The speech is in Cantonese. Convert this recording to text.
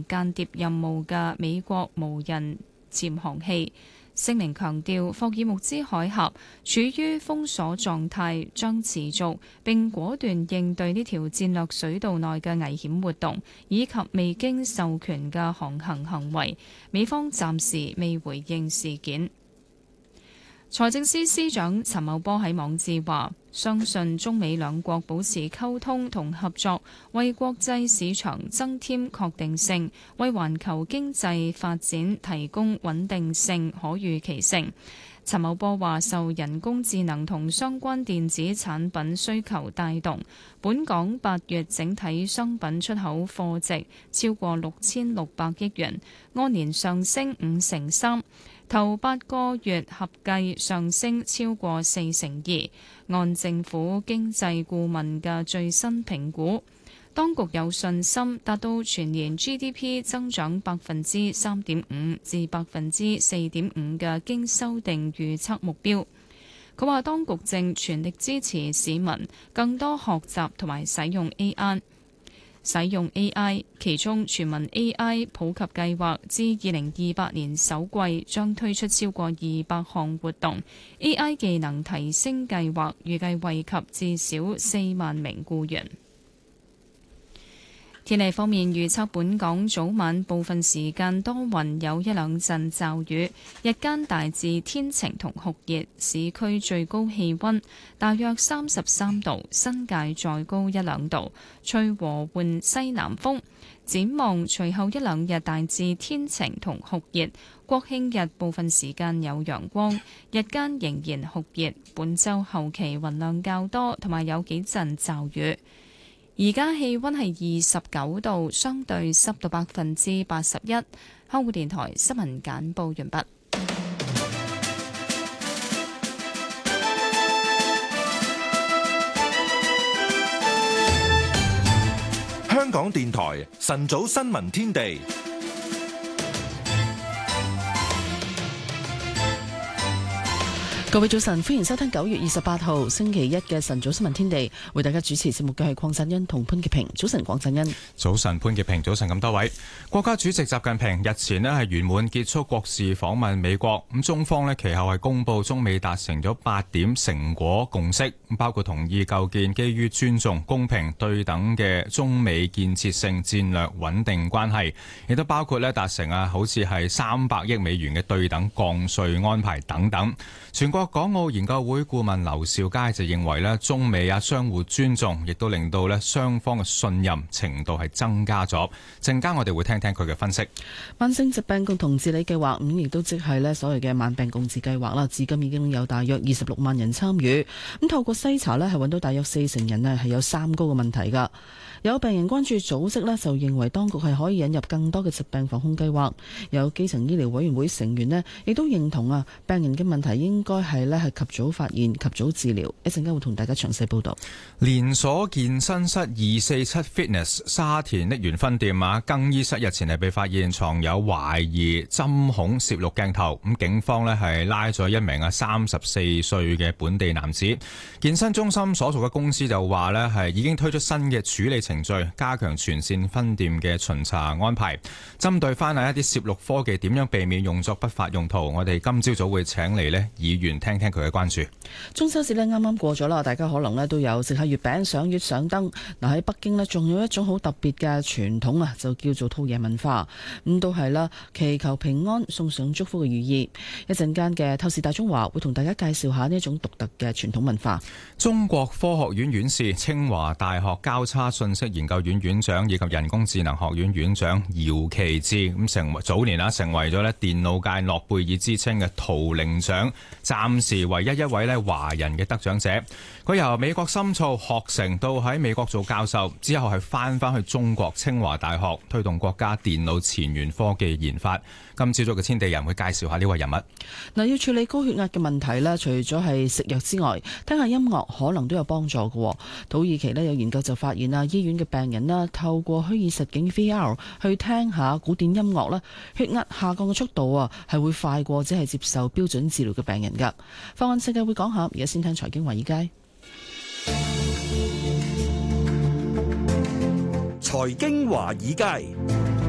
行間諜任務嘅美國無人潛航器。聲明強調，霍爾木茲海峽處於封鎖狀態，將持續並果斷應對呢條戰略水道內嘅危險活動，以及未經授權嘅航行行為。美方暫時未回應事件。財政司司長陳茂波喺網誌話，相信中美兩國保持溝通同合作，為國際市場增添確定性，為環球經濟發展提供穩定性、可預期性。陳茂波話，受人工智能同相關電子產品需求帶動，本港8月整體商品出口貨值超過6600億元，按年上升53%。頭8個月合計上升超過42%，按政府經濟顧問嘅最新評估，當局有信心達到全年 GDP 增長3.5%至4.5%嘅經修訂預測目標。佢話當局正全力支持市民更多學習同埋使用 AI，其中全民 AI 普及計劃至2028年首季將推出超過200項活動。AI 技能提升計劃預計惠及至少4萬名僱員。天氣方面預測，本港早晚部分時間多雲，有一兩陣驟雨，日間大致天晴同酷熱，市區最高氣溫大約33度，新界再高一兩度，吹和緩西南風。展望隨後一兩日大致天晴同酷熱，國慶日部分時間有陽光，日間仍然酷熱。本週後期雲量較多，同埋有幾陣驟雨。而家氣溫係29度，相對濕度81%。香港電台新聞簡報完畢。 香港電台晨早新聞天地。 各位早晨，歡迎收聽9月28號星期一嘅晨早新聞天地，為大家主持節目嘅係鄺振恩同潘潔平。早晨，鄺振恩。早晨，潘潔平。早晨，咁多位。國家主席習近平日前係圓滿結束國事訪問美國，咁中方其後係公布中美達成咗8點成果共識，包括同意構建基於尊重、公平、對等嘅中美建設性戰略穩定關係，亦都包括達成好似係300億美元嘅對等降稅安排等等。全國港澳研究會顧問劉兆佳就認為中美相互尊重，亦都令到雙方嘅信任程度係增加咗。陣間我哋會聽聽佢嘅分析。慢性疾病共同治理計劃亦都即係所謂嘅慢病共治計劃啦，至今已經有大約26萬人參與。咁透過篩查係揾到大約40%人係有三高嘅問題㗎。有病人關注組織就認為當局係可以引入更多嘅疾病防控計劃。有基層醫療委員會成員亦都認同病人嘅問題應該係及早發現、及早治療。一陣間會同大家詳細報導。連鎖健身室247 Fitness 沙田瀝源分店更衣室日前係被發現藏有懷疑針孔攝錄鏡頭，咁警方係拉咗一名34歲嘅本地男子。健身中心所屬嘅公司就話係已經推出新嘅處理程序，加強全線分店嘅巡查安排，針對翻一啲攝錄科技點樣避免用作不法用途。我哋今朝早會請嚟議員聽聽佢嘅關注。中秋節啱啱過咗啦，大家可能都有食下月餅、賞月、賞燈。嗱，喺北京仲有一種好特別嘅傳統就叫做兔爺文化，咁都係祈求平安、送上祝福嘅寓意。一陣間嘅透視大中華會同大家介紹下呢一種獨特嘅傳統文化。中國科學院院士、清華大學交叉信息研究院院長以及人工智能學院院長姚其智，咁早年成為咗電腦界諾貝爾之稱嘅圖靈獎暫時唯一一位華人嘅得獎者。佢由美國深造學成到喺美國做教授，之後係翻去中國清華大學推動國家電腦前沿科技研發。今朝早嘅天地人會介紹下呢位人物。嗱，要處理高血壓嘅問題除咗係食藥之外，聽下音樂可能都有幫助嘅。土耳其有研究就發現醫院嘅病人透過虛擬實境 VR 去聽下古典音樂血壓下降嘅速度係會快過只係接受標準治療嘅病人㗎。放眼世界會講下，而家先聽財經華爾街。 財經華爾街。